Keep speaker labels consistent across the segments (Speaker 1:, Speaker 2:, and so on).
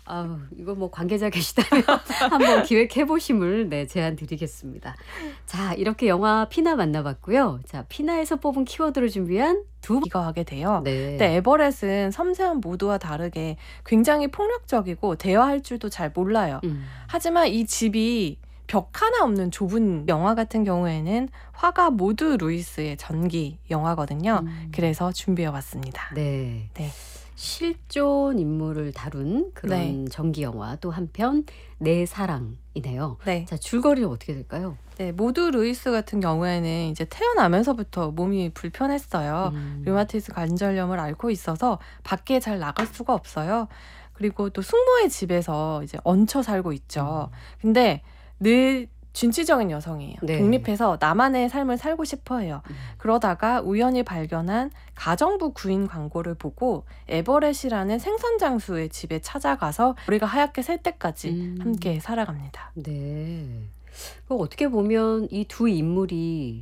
Speaker 1: 아우, 이거 뭐 관계자 계시다면 한번 기획해 보심을 네, 제안 드리겠습니다. 자, 이렇게 영화 피나 만나봤고요. 자, 피나에서 뽑은 키워드를 준비한 두
Speaker 2: 이거 하게 돼요.
Speaker 1: 네.
Speaker 2: 근데 에버렛은 섬세한 모두와 다르게 굉장히 폭력적이고 대화할 줄도 잘 몰라요. 하지만 이 집이 벽 하나 없는 좁은 영화 같은 경우에는 화가 모두 루이스의 전기 영화거든요. 그래서 준비해왔습니다.
Speaker 1: 네.
Speaker 2: 네.
Speaker 1: 실존 인물을 다룬 그런
Speaker 2: 네.
Speaker 1: 전기 영화 또 한편 내 사랑이네요.
Speaker 2: 네.
Speaker 1: 자, 줄거리는 어떻게 될까요?
Speaker 2: 네, 모두 루이스 같은 경우에는 이제 태어나면서부터 몸이 불편했어요. 류마티스 관절염을 앓고 있어서 밖에 잘 나갈 수가 없어요. 그리고 또 숙모의 집에서 이제 얹혀 살고 있죠. 근데 늘 진취적인 여성이에요.
Speaker 1: 네.
Speaker 2: 독립해서 나만의 삶을 살고 싶어 해요. 그러다가 우연히 발견한 가정부 구인 광고를 보고 에버렛이라는 생선 장수의 집에 찾아가서 머리가 하얗게 셀 때까지 함께 살아갑니다.
Speaker 1: 네. 어떻게 보면 이 두 인물이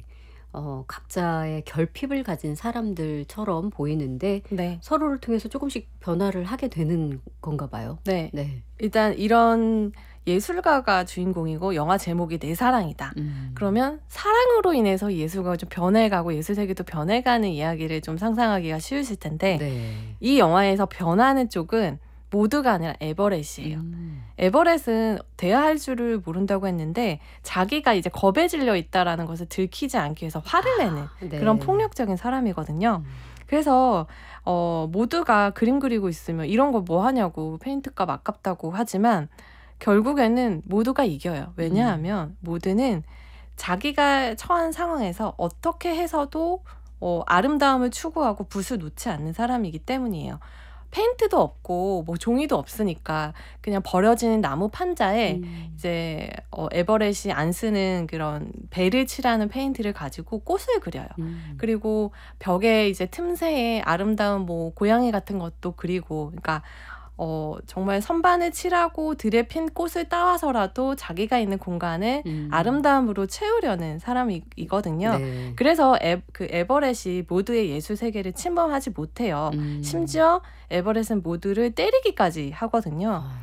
Speaker 1: 각자의 결핍을 가진 사람들처럼 보이는데
Speaker 2: 네.
Speaker 1: 서로를 통해서 조금씩 변화를 하게 되는 건가 봐요.
Speaker 2: 네.
Speaker 1: 네.
Speaker 2: 일단 이런 예술가가 주인공이고 영화 제목이 내 사랑이다. 그러면 사랑으로 인해서 예술가가 좀 변해가고 예술 세계도 변해가는 이야기를 좀 상상하기가 쉬우실 텐데
Speaker 1: 네.
Speaker 2: 이 영화에서 변하는 쪽은 모두가 아니라 에버렛이에요. 에버렛은 대화할 줄을 모른다고 했는데 자기가 이제 겁에 질려 있다라는 것을 들키지 않기 위해서 화를 내는
Speaker 1: 네.
Speaker 2: 그런 폭력적인 사람이거든요. 그래서 모두가 그림 그리고 있으면 이런 거 뭐 하냐고 페인트값 아깝다고 하지만 결국에는 모두가 이겨요. 왜냐하면 모두는 자기가 처한 상황에서 어떻게 해서도 아름다움을 추구하고 붓을 놓지 않는 사람이기 때문이에요. 페인트도 없고 뭐 종이도 없으니까 그냥 버려지는 나무 판자에 이제 에버렛이 안 쓰는 그런 배를 칠하는 페인트를 가지고 꽃을 그려요. 그리고 벽에 이제 틈새에 아름다운 뭐 고양이 같은 것도 그리고 그러니까 정말 선반을 칠하고 들에 핀 꽃을 따와서라도 자기가 있는 공간을 아름다움으로 채우려는 사람이거든요.
Speaker 1: 네.
Speaker 2: 그래서 그 에버렛이 모두의 예술 세계를 침범하지 못해요. 심지어 에버렛은 모두를 때리기까지 하거든요.